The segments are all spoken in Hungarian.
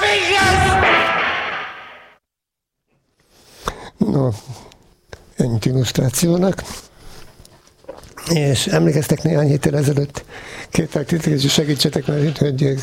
No, ennyit illusztrációnak. És emlékeztek néhány héttel ezelőtt, kértek titeket, és segítsetek már, hogy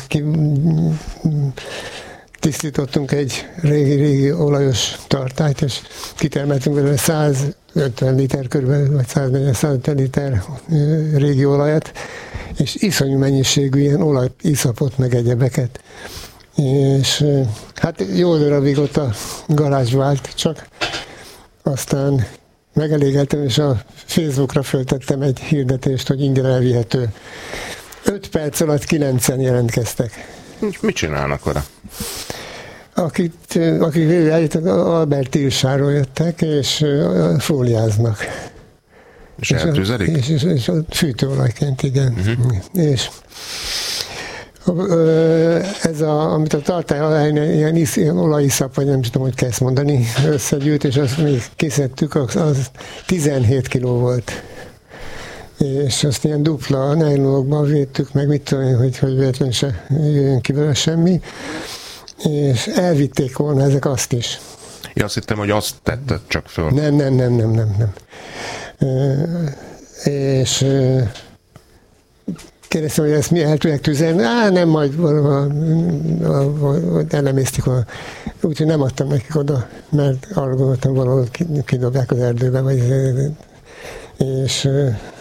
tisztítottunk egy régi olajos tartályt, és kitermeltünk belőle 150 liter körülbelül, vagy 140-150 liter régi olajat, és iszonyú mennyiségű ilyen olajiszapot, meg egyebeket. És hát jó darabig ott a garázs vált, csak aztán megelégeltem, és a Facebookra föltettem egy hirdetést, hogy ingyen elvihető. 5 perc alatt 9-en jelentkeztek. Mit csinálnak oda? Akik eljöttek, Albert Tilsáról jöttek, és fóliáznak. És eltüzelik? És fűtőolajként, igen. És ez amit a tartály alá ilyen olajiszap, vagy nem tudom, hogy kell ezt mondani, összegyűjt, és azt még kiszedtük, az 17 kiló volt. És azt ilyen dupla nejlonokban védtük meg, mit tudom én, hogy véletlenül se jöjjön ki vele semmi, és elvitték volna ezek azt is. Ja, azt hittem, hogy azt tetted csak föl. Nem. És kérdeztem, hogy ezt mi el tudják tüzelni? Nem, majd elemésztik volna. Úgyhogy nem adtam nekik oda, mert arra gondoltam, valahol kidobják az erdőbe, és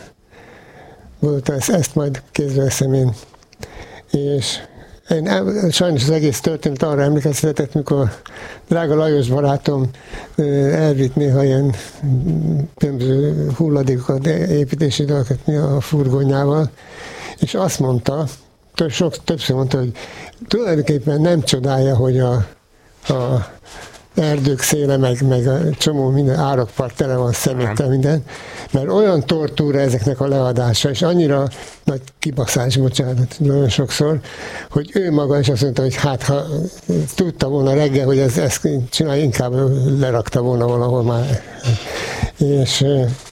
ezt majd kézbe veszem én. És én sajnos az egész történet arra emlékeztetett, mikor drága Lajos barátom elvitt néha ilyen hulladékokat, építési dolgokat a furgonjával, és azt mondta, többször mondta, hogy tulajdonképpen nem csodálja, hogy a erdők széle, meg a csomó minden árokpart tele van szeméttel minden, mert olyan tortúra ezeknek a leadása, és annyira nagy kibaszás, bocsánat, nagyon sokszor, hogy ő maga is azt mondta, hogy hát ha tudta volna reggel, hogy ezt csinálja, inkább lerakta volna valahol már. És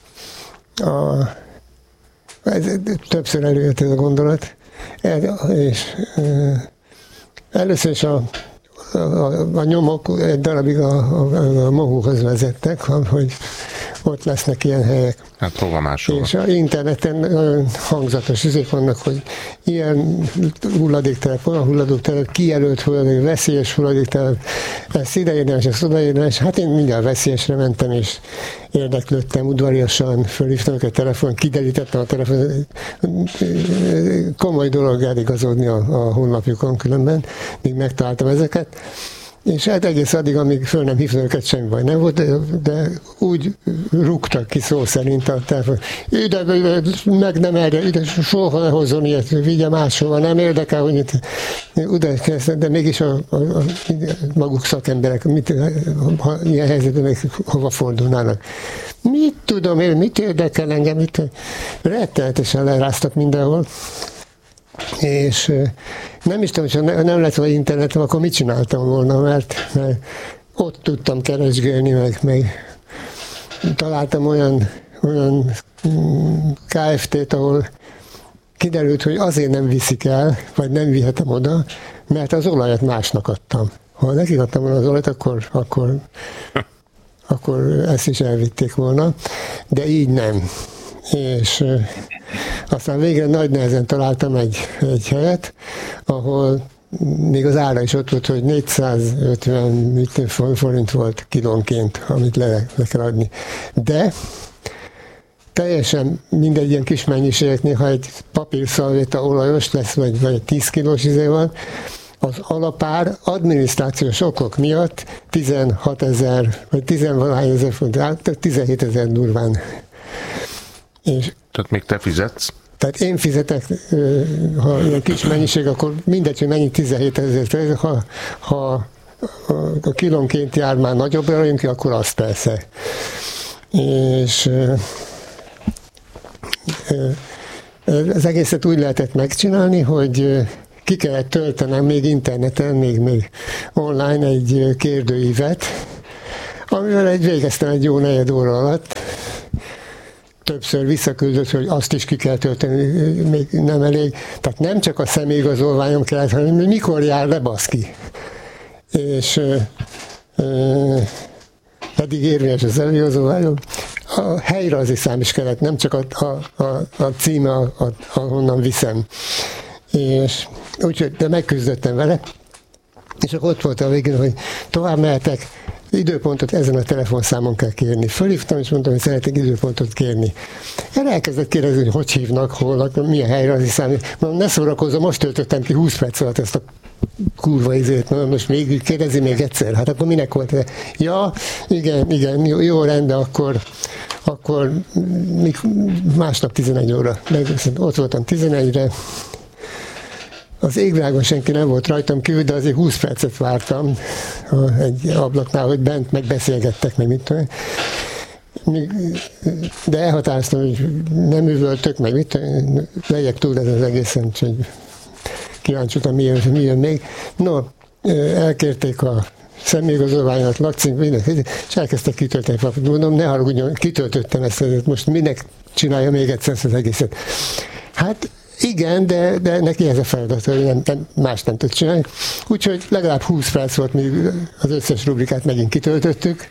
ez többször előjött ez a gondolat, és először is a nyomok egy darabig a Mohóhoz vezettek, hogy ott lesznek ilyen helyek. Hát hova máshol? És az interneten nagyon hangzatos üzék vannak, hogy ilyen hulladéktelep, olyan hulladéktelep, kijelölt hulladék, veszélyes hulladéktelep, ezt ide érdemes, ezt oda érdemes. Hát én mindjárt veszélyesre mentem, és érdeklődtem, udvariasan fölhívtam a telefon, kiderítettem a telefon. Komoly dolog eligazodni a honlapjukon különben, míg megtaláltam ezeket. És hát egész addig, amíg föl nem hívtam őket, semmi baj nem volt, de úgy rúgtak ki szó szerint a telefon. Ide, meg nem erre, ide soha ne hozzon ilyet, vigye máshova, nem érdekel, hogy itt oda kezdtem, de mégis a maguk szakemberek, ha ilyen helyzetben még hova fordulnának. Mit tudom én, mit érdekel engem, rettenetesen leráztak mindenhol. És nem is tudom, hogy nem lett volna internetem, akkor mit csináltam volna, mert ott tudtam keresgélni, meg találtam olyan KFT-t, ahol kiderült, hogy azért nem viszik el, vagy nem vihetem oda, mert az olajat másnak adtam. Ha nekik adtam volna az olajat, akkor ezt is elvitték volna, de így nem. És aztán végre nagy nehezen találtam egy helyet, ahol még az ára is ott volt, hogy 450 forint volt kilónként, amit le kell adni. De teljesen mindegy ilyen kis mennyiségeknél, ha egy papírszalvéta olajos lesz, vagy egy 10 kilós van, az alapár adminisztrációs okok miatt 16 000, vagy 10-valahány ezer forint, 17 000 durván. És tehát még te fizetsz? Tehát én fizetek, ha ilyen kis mennyiség, akkor mindegy, hogy mennyi 17 000, ha a kilónként jár már nagyobbra jön ki, akkor azt persze. És az egészet úgy lehetett megcsinálni, hogy ki kellett töltenem még interneten, még online egy kérdőívet, amivel végeztem egy jó negyed óra alatt. Többször visszaküldött, hogy azt is ki kell tölteni, még nem elég. Tehát nem csak a személyigazolványom kellett, hanem mikor jár le, baszki. és pedig érvényes az előhozóvágyom. A helyrajzi szám is kellett, nem csak a címe, ahonnan viszem. És úgyhogy de megküzdöttem vele, és akkor ott volt a végén, hogy tovább mehetek, időpontot ezen a telefonszámon kell kérni. Fölhívtam, és mondtam, hogy szeretnék időpontot kérni. Erre elkezdett kérdezni, hogy hívnak, hol, milyen helyrajzi szám. Mondom, ne szórakozzam, most töltöttem ki 20 perc alatt ezt a kurva izét, mondom, most még kérdezi még egyszer, hát akkor minek volt? Ja, igen, jó rendben, akkor másnap 11 óra. Ott voltam 11-re, az égvilágon senki nem volt rajtam kívül, de azért 20 percet vártam egy ablaknál, hogy bent megbeszélgettek, meg mit tudom. De elhatároztam, hogy nem üvöltök, meg mit tudom, legyek túl ez az egészen, úgyhogy kíváncsi voltam, mi jön még. No, elkérték a személyigazolványomat, lakcink, minden, és elkezdtek kitölteni papírt. Mondom, ne haragudjon, kitöltöttem ezt, most minek csinálja még egyszer ezt az egészet. Hát igen, de neki ez a feladat, hogy más nem tud csinálni. Úgyhogy legalább 20 perc volt, míg az összes rubrikát megint kitöltöttük.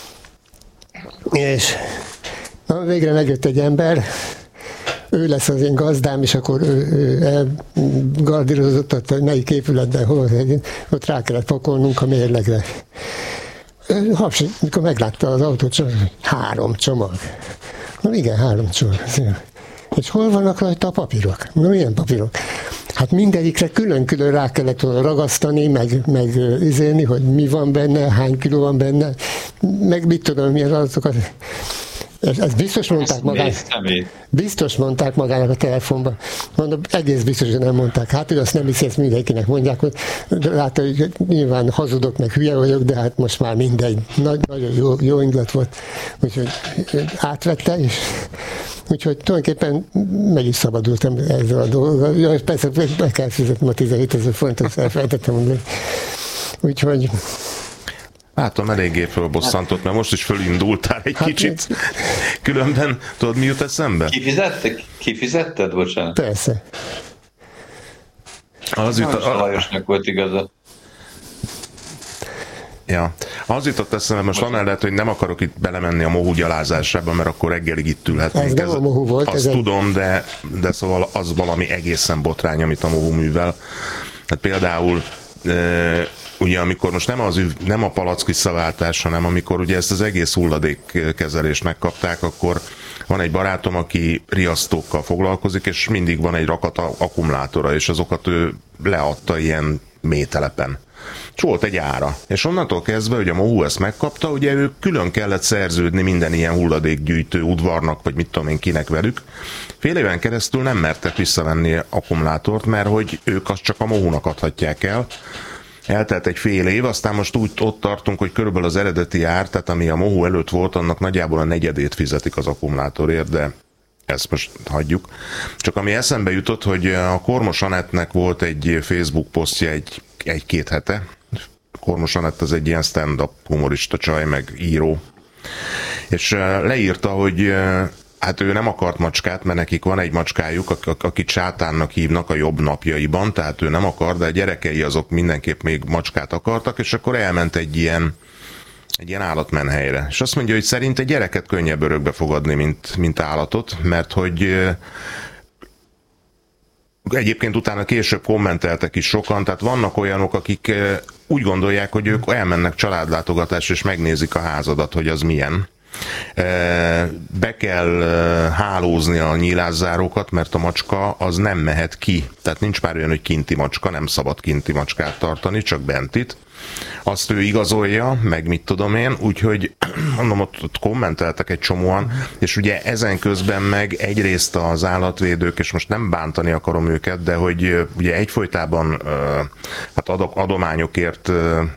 És végre megjött egy ember, ő lesz az én gazdám, és akkor ő elgardírozott, hogy melyik épületben, hol, ott rá kellett pakolnunk a mérlegre. Mikor meglátta az autót, 3 csomag. Na igen, 3 csomag. És hol vannak rajta a papírok? Na, milyen papírok? Hát mindegyikre külön-külön rá kellett volna ragasztani, meg izélni, hogy mi van benne, hány kiló van benne, meg mit tudom, milyen adatokat. Ezt biztos mondták magának. Biztos mondták magának a telefonban. Mondom, egész biztos, hogy nem mondták. Hát, hogy azt nem hiszi, ezt mindenkinek mondják, hogy látta, hogy nyilván hazudok, meg hülye vagyok, de hát most már mindegy. Nagyon jó indulat volt. Úgyhogy átvette, és úgyhogy tulajdonképpen meg is szabadultam ezzel a dolggal. Ja, persze meg kell fizetnem a 17 000 forintot, elfelejtettem mondani. Úgyhogy látom, eléggé fölbosszantott, mert most is fölindultál egy kicsit. Különben, tudod, mi jut eszembe? Kifizetted? Bocsánat. Persze. Az Lajosnak volt igaza. Ja, az jutott eszembe, most amellett, hogy nem akarok itt belemenni a Mohu gyalázásába, mert akkor reggelig itt ülhetnénk. Ez nem a Mohu volt. Azt tudom, de szóval az valami egészen botrány, amit a Mohu művel. Hát például ugye amikor most nem a palack visszaváltás, hanem amikor ugye ezt az egész hulladékkezelést megkapták, akkor van egy barátom, aki riasztókkal foglalkozik, és mindig van egy rakat akkumulátora, és azokat ő leadta ilyen mételepen. És volt egy ára. És onnantól kezdve, hogy a Mohu ezt megkapta, ugye ő külön kellett szerződni minden ilyen hulladékgyűjtő udvarnak, vagy mit tudom én kinek velük. Fél éven keresztül nem mertek visszavenni akkumulátort, mert hogy ők azt csak a Mohunak adhatják el. Eltelt egy fél év, aztán most úgy ott tartunk, hogy körülbelül az eredeti ár, tehát ami a Mohu előtt volt, annak nagyjából a negyedét fizetik az akkumulátorért, de ezt most hagyjuk. Csak ami eszembe jutott, hogy a Kormos Anettnek volt egy Facebook posztja egy-két hete. Kormos Anett az egy ilyen stand-up humorista csaj, meg író. És leírta, hogy hát ő nem akart macskát, mert nekik van egy macskájuk, akit Sátánnak hívnak a jobb napjaiban, tehát ő nem akar, de a gyerekei azok mindenképp még macskát akartak, és akkor elment egy ilyen állatmenhelyre. És azt mondja, hogy szerint egy gyereket könnyebb örökbe fogadni, mint állatot, mert hogy egyébként utána később kommenteltek is sokan, tehát vannak olyanok, akik úgy gondolják, hogy ők elmennek családlátogatásra, és megnézik a házadat, hogy az milyen. Be kell hálózni a nyílászárókat, mert a macska az nem mehet ki. Tehát nincs már olyan, hogy kinti macska, nem szabad kinti macskát tartani, csak bentit. Azt ő igazolja, meg mit tudom én, úgyhogy mondom, ott kommenteltek egy csomóan, és ugye ezen közben meg egyrészt az állatvédők, és most nem bántani akarom őket, de hogy ugye egyfolytában hát adományokért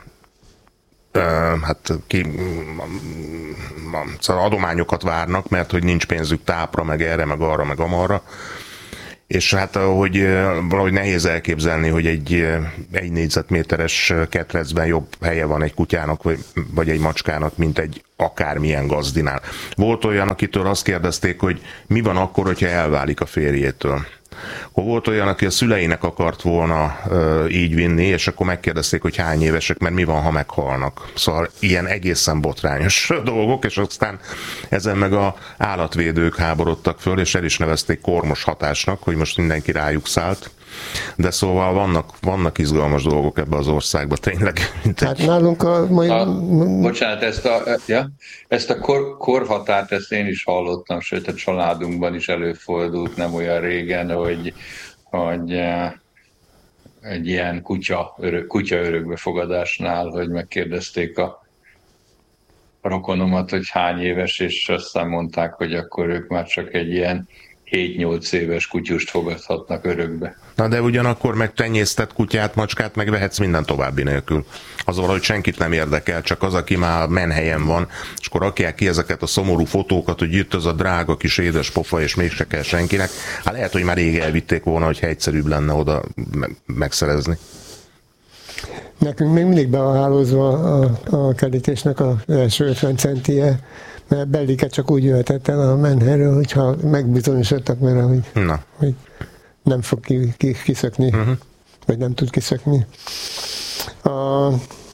szóval adományokat várnak, mert hogy nincs pénzük tápra, meg erre, meg arra, meg amarra. És hát hogy valahogy nehéz elképzelni, hogy egy négyzetméteres ketrecben jobb helye van egy kutyának, vagy egy macskának, mint egy akármilyen gazdinál. Volt olyan, akitől azt kérdezték, hogy mi van akkor, hogyha elválik a férjétől. Akkor volt olyan, aki a szüleinek akart volna így vinni, és akkor megkérdezték, hogy hány évesek, mert mi van, ha meghalnak. Szóval ilyen egészen botrányos dolgok, és aztán ezen meg a állatvédők háborodtak föl, és el is nevezték kormos hatásnak, hogy most mindenki rájuk szállt. De szóval vannak izgalmas dolgok ebbe az országba, tényleg. Hát nálunk bocsánat, ezt a korhatárt, ezt én is hallottam, sőt a családunkban is előfordult nem olyan régen, hogy egy ilyen kutya örökbefogadásnál, hogy megkérdezték a rokonomat, hogy hány éves, és aztán mondták, hogy akkor ők már csak egy ilyen 7-8 éves kutyust fogadhatnak örökbe. Na de ugyanakkor meg tenyésztett kutyát, macskát megvehetsz minden további nélkül. Az valahogy senkit nem érdekel, csak az, aki már menhelyen van, és akkor rakják ki ezeket a szomorú fotókat, hogy itt az a drága kis édes pofa, és mégse kell senkinek. Hát lehet, hogy már rég elvitték volna, hogy egyszerűbb lenne oda megszerezni. Nekünk még mindig be van hálózva a kerítésnek az első 50 centije, mert Bellike csak úgy jöhetett el a menhelyről, hogyha megbizonyosodtak vele, hogy nem fog kiszökni, vagy nem tud kiszökni. A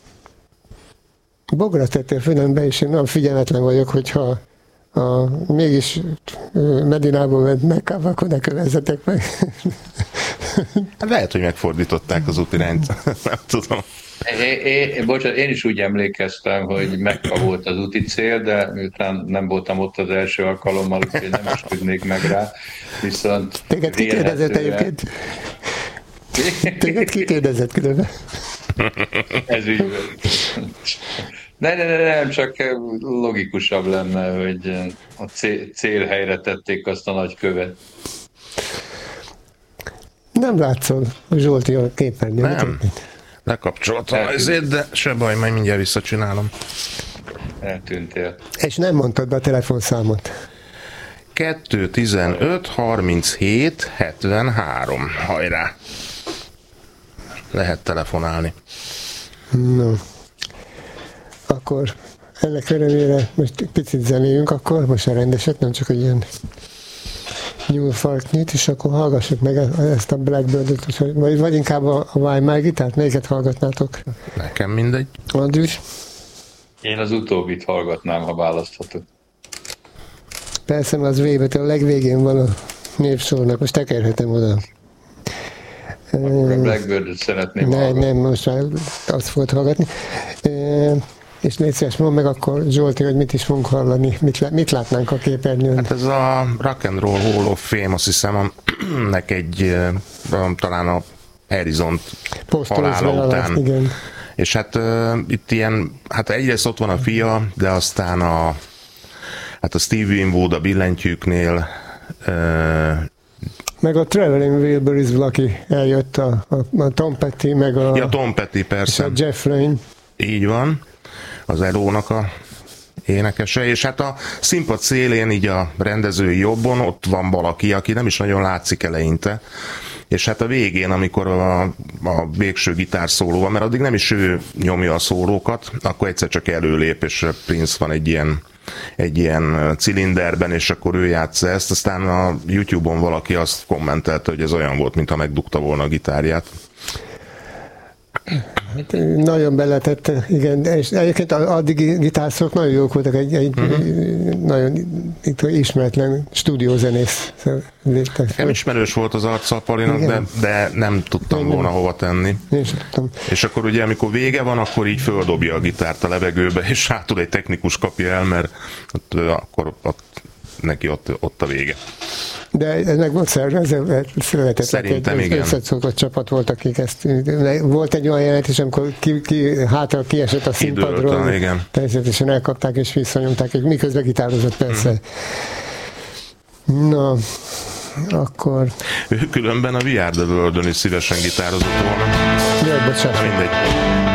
Bogra tettél fülembe, és én nagyon figyelmetlen vagyok, hogyha mégis Medinából ment Mekkába, akkor ne kövezzetek meg. Lehet, hogy megfordították az útirányt, nem tudom. Én is úgy emlékeztem, hogy Mekka volt az úti cél, de miután nem voltam ott az első alkalommal, úgyhogy nem is tudnék meg rá. Viszont téged kikérdezett egyébként? Téged kikérdezett különben? Ez így nem, csak logikusabb lenne, hogy a célhelyre tették azt a nagy követ. Nem látszol, Zsolti a képernyőn. Nem. Lekapcsoltam ezért, de se baj, majd mindjárt visszacsinálom. Eltűntél. És nem mondtad be a telefonszámot. 215 37 73. Hajrá! Lehet telefonálni. No. Akkor ennek örömére most picit zenéljünk, akkor most a rendeset, nem csak egy ilyen nyúlfarknyit, és akkor hallgassuk meg ezt a Blackbird-öt, vagy inkább a Weimar gitárt, melyiket hallgatnátok? Nekem mindegy. András? Én az utóbbit hallgatnám, ha választhatok. Persze, az a legvégén van a népsornak, most tekerhetem oda. Akkor a Blackbird-öt szeretném hallgatni. Nem, most már azt fogod hallgatni. És légy szíves, mondd meg akkor, Zsolti, hogy mit is fogunk hallani, mit látnánk a képernyőn. Hát ez a Rock and Roll Hall of Fame, azt hiszem, nek egy, talán a Horizont halála után. Igen. És hát itt ilyen, hát egyrészt ott van a fia, de aztán a Steve Winwood a billentyűknél. Meg a Traveling Wilburys, aki eljött, a Tom Petty, meg a... Ja, Tom Petty, persze. És a Jeff Lynne. Így van, az Elónak a énekese, és hát a színpad szélén, így a rendezői jobbon ott van valaki, aki nem is nagyon látszik eleinte, és hát a végén, amikor a végső gitárszóló van, mert addig nem is ő nyomja a szólókat, akkor egyszer csak előlép, és Prince van egy ilyen cilinderben, és akkor ő játsza ezt, aztán a YouTube-on valaki azt kommentelte, hogy ez olyan volt, mintha megdugta volna a gitárját. Hát, nagyon beletette, igen, és egyébként addigi gitárszók nagyon jók voltak, egy nagyon ismeretlen stúdiózenész. Nem ismerős volt az arca a Palinak, de nem tudtam volna hova tenni. És akkor ugye, amikor vége van, akkor így földobja a gitárt a levegőbe, és hátul egy technikus kapja el, mert akkor neki ott a vége. De ennek volt született. Szerintem igen. Összeszokott csapat volt, akik ezt... Volt egy olyan jelentés, amikor hátra kiesett a színpadról. Természetesen elkapták és visszanyomták, és miközben gitározott persze. Na, akkor... Ő különben a We Are The World-ön is szívesen gitározott volna. Jaj, bocsánat. Mindegy.